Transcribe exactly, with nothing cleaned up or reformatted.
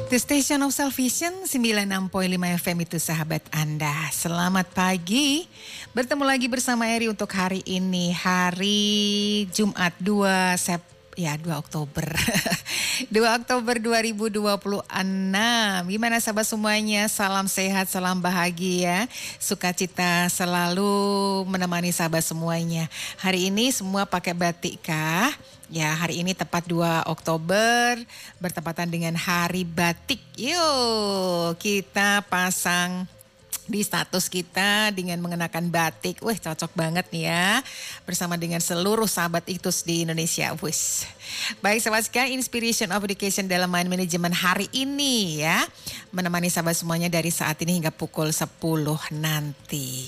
The Station of Salvation sembilan puluh enam koma lima F M itu sahabat Anda. Selamat pagi. Bertemu lagi bersama Eri untuk hari ini, hari Jumat dua September. Ya, dua Oktober. dua Oktober dua ribu dua puluh enam. Gimana sahabat semuanya? Salam sehat, salam bahagia. Sukacita selalu menemani sahabat semuanya. Hari ini semua pakai batik kah? Ya, hari ini tepat dua Oktober bertepatan dengan Hari Batik. Yuk, kita pasang di status kita dengan mengenakan batik. Wih, cocok banget nih ya. Bersama dengan seluruh sahabat Iktus di Indonesia. Wih. Baik sahabat sekalian, Inspiration of Education dalam Mind Management hari ini ya. Menemani sahabat semuanya dari saat ini hingga pukul sepuluh nanti.